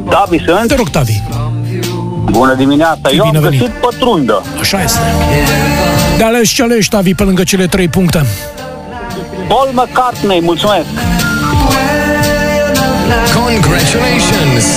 Tavi sunt? Te rog, Tavi. Bună dimineața, eu am bine venit. găsit pătrundă. Așa este. De ales ce alegi, Tavi, pe lângă cele 3 puncte? Paul McCartney, mulțumesc. Congratulations!